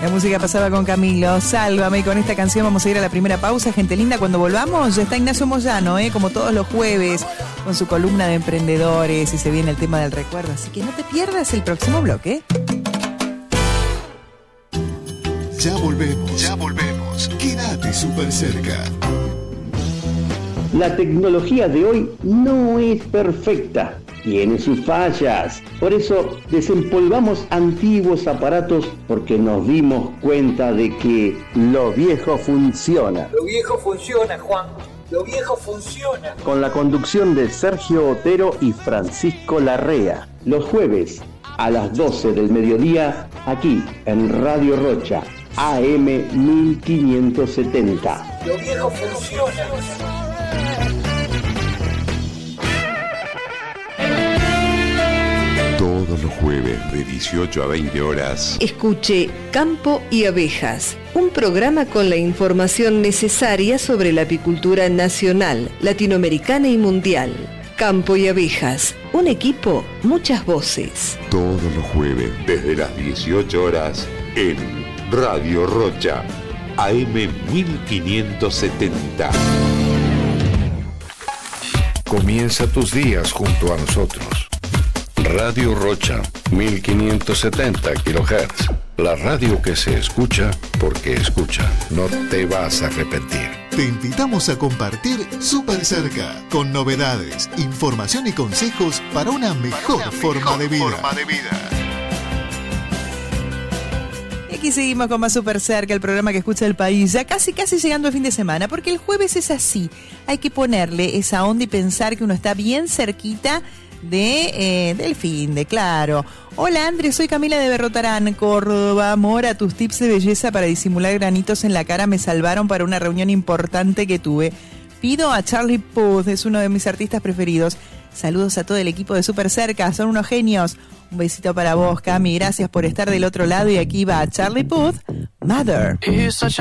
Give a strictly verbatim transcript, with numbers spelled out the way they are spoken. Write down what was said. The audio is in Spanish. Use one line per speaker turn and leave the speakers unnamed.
La música pasaba con Camilo, Sálvame, y con esta canción vamos a ir a la primera pausa, gente linda. Cuando volvamos ya está Ignacio Moyano, ¿eh? Como todos los jueves, con su columna de emprendedores, y se viene el tema del recuerdo, así que no te pierdas el próximo bloque.
Ya volvemos, ya volvemos, quédate súper cerca.
La tecnología de hoy no es perfecta, tiene sus fallas. Por eso desempolvamos antiguos aparatos porque nos dimos cuenta de que lo viejo funciona.
Lo viejo funciona, Juan. Lo viejo funciona.
Con la conducción de Sergio Otero y Francisco Larrea. Los jueves a las doce del mediodía, aquí en Radio Rocha, A M mil quinientos setenta.
Lo viejo funciona.
Todos los jueves de dieciocho a veinte horas.
Escuche Campo y Abejas, un programa con la información necesaria sobre la apicultura nacional, latinoamericana y mundial. Campo y Abejas, un equipo, muchas voces.
Todos los jueves desde las dieciocho horas en Radio Rocha, A M mil quinientos setenta.
Comienza tus días junto a nosotros. Radio Rocha, mil quinientos setenta kilohertz. La radio que se escucha porque escucha. No te vas a arrepentir.
Te invitamos a compartir Súper Cerca, con novedades, información y consejos para una mejor, para una forma, mejor de vida. forma de vida.
Y aquí seguimos con más Súper Cerca, el programa que escucha el país, ya casi casi llegando al fin de semana, porque el jueves es así. Hay que ponerle esa onda y pensar que uno está bien cerquita de eh, del fin de, claro. Hola Andrés, soy Camila de Berrotarán, Córdoba. Mora, tus tips de belleza para disimular granitos en la cara me salvaron para una reunión importante que tuve. Pido a Charlie Puth, es uno de mis artistas preferidos. Saludos a todo el equipo de Súper Cerca, son unos genios. Un besito para vos, Cami, gracias por estar del otro lado. Y aquí va Charlie Puth, Mother.
He's such a